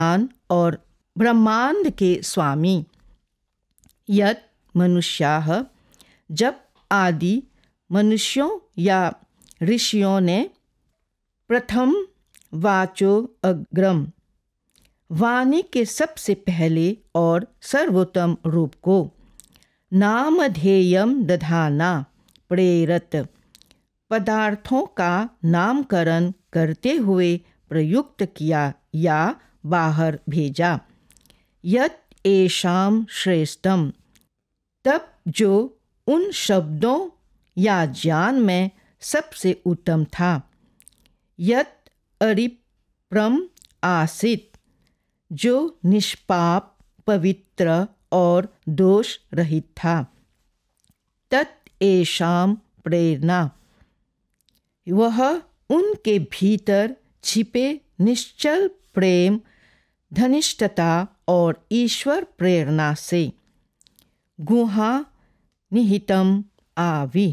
ज्ञान और ब्रह्मांड के स्वामी। यत् मनुष्याः, जब आदि मनुष्यों या ऋषियों ने प्रथम वाचो अग्रम, वाणी के सबसे पहले और सर्वोत्तम रूप को, नामधेयम दधाना, प्रेरत पदार्थों का नामकरण करते हुए प्रयुक्त किया या बाहर भेजा। यत् एषाम श्रेष्ठम, तब जो उन शब्दों या ज्ञान में सबसे उत्तम था। यत् अरिप्रम आसीत, जो निष्पाप, पवित्र और दोष रहित था। तत् एषाम प्रेरणा, वह उनके भीतर छिपे निश्चल प्रेम, धनिष्ठता और ईश्वर प्रेरणा से। गुहा निहितम आवी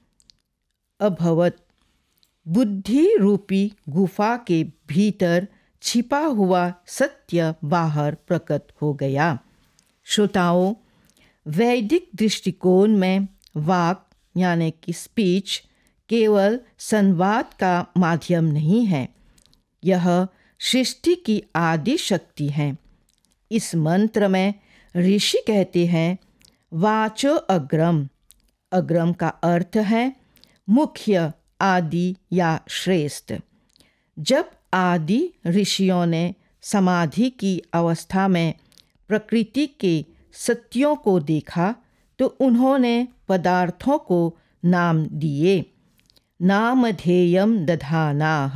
अभवत, बुद्धि रूपी गुफा के भीतर छिपा हुआ सत्य बाहर प्रकट हो गया। श्रोताओं, वैदिक दृष्टिकोण में वाक यानी कि स्पीच केवल संवाद का माध्यम नहीं है, यह सृष्टि की आदि शक्ति है। इस मंत्र में ऋषि कहते हैं वाचो अग्रम। अग्रम का अर्थ है मुख्य, आदि या श्रेष्ठ। जब आदि ऋषियों ने समाधि की अवस्था में प्रकृति के सत्यों को देखा तो उन्होंने पदार्थों को नाम दिए। नामधेयम दधानाः,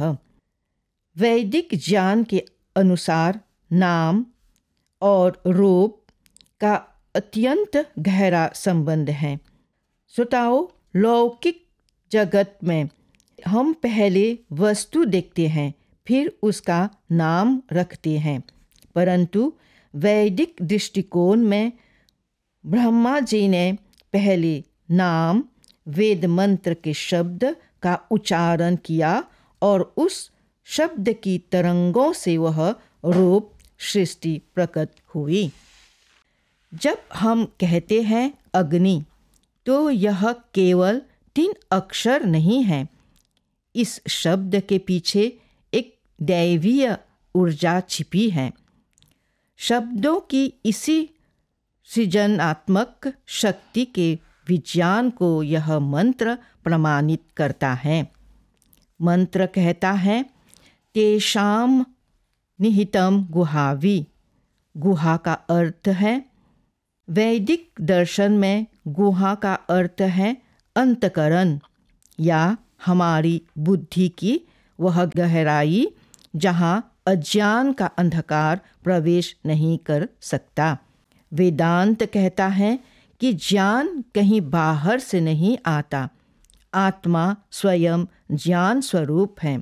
वैदिक ज्ञान के अनुसार नाम और रूप का अत्यंत गहरा संबंध है। श्रोताओ, लौकिक जगत में हम पहले वस्तु देखते हैं, फिर उसका नाम रखते हैं, परंतु वैदिक दृष्टिकोण में ब्रह्मा जी ने पहले नाम, वेद मंत्र के शब्द का उच्चारण किया और उस शब्द की तरंगों से वह रूप सृष्टि प्रकट हुई। जब हम कहते हैं अग्नि, तो यह केवल 3 अक्षर नहीं है। इस शब्द के पीछे एक दैवीय ऊर्जा छिपी है। शब्दों की इसी सृजनात्मक शक्ति के विज्ञान को यह मंत्र प्रमाणित करता है। मंत्र कहता है तेषाम निहितम गुहावी। गुहा का अर्थ है, वैदिक दर्शन में गुहा का अर्थ है अंतकरण या हमारी बुद्धि की वह गहराई जहाँ अज्ञान का अंधकार प्रवेश नहीं कर सकता। वेदांत कहता है कि ज्ञान कहीं बाहर से नहीं आता, आत्मा स्वयं ज्ञान स्वरूप है।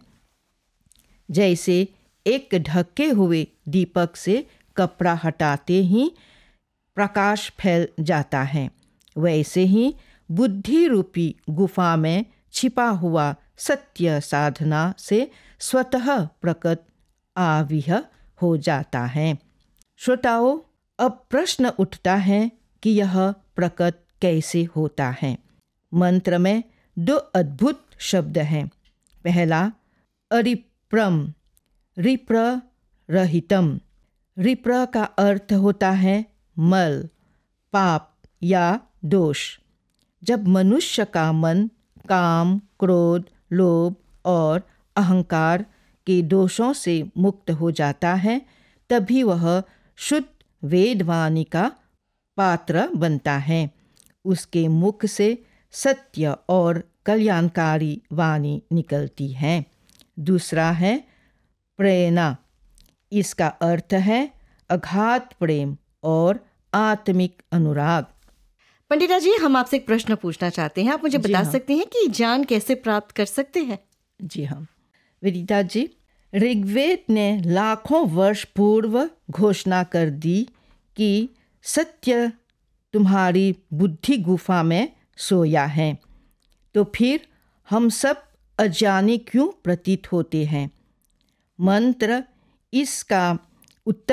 जैसे एक ढके हुए दीपक से कपड़ा हटाते ही प्रकाश फैल जाता है, वैसे ही बुद्धि रूपी गुफा में छिपा हुआ सत्य साधना से स्वतः प्रकट आविह हो जाता है। श्रोताओं, अब प्रश्न उठता है कि यह प्रकट कैसे होता है। मंत्र में 2 अद्भुत शब्द हैं। पहला अरिप्रम, रिप्र रहितम। रिप्र का अर्थ होता है मल, पाप या दोष। जब मनुष्य का मन काम, क्रोध, लोभ और अहंकार के दोषों से मुक्त हो जाता है, तभी वह शुद्ध वेदवाणी का पात्र बनता है। उसके मुख से सत्य और कल्याणकारी वाणी निकलती है। दूसरा है प्रेरणा। इसका अर्थ है अगाध प्रेम और आत्मिक अनुराग। पंडिता जी, हम आपसे एक प्रश्न पूछना चाहते हैं। आप मुझे बता सकते हैं कि ज्ञान कैसे प्राप्त कर सकते हैं? जी हाँ विदिता जी, ऋग्वेद ने लाखों वर्ष पूर्व घोषणा कर दी कि सत्य तुम्हारी बुद्धि गुफा में सोया है। तो फिर हम सब अजाने क्यों प्रतीत होते हैं? मंत्र इसका उत्तर